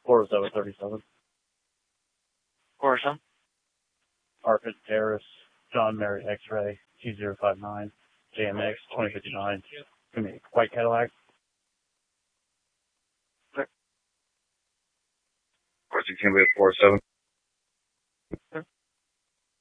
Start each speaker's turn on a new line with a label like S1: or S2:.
S1: 40737.
S2: 407?
S1: Arcade Terrace, John Mary X-Ray, 2059, JMX 2059. White Cadillac.
S2: Okay.
S3: 416 with 47.